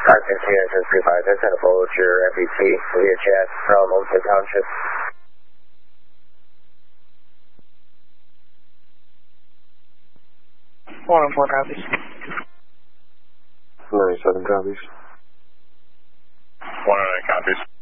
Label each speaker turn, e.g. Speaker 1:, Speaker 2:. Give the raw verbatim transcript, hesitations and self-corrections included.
Speaker 1: Oxygen three nine seven three five, that's going to forward your M P T via chat from Homestead Township.
Speaker 2: One on four copies.
Speaker 3: ninety-seven copies.
Speaker 4: One on nine copies.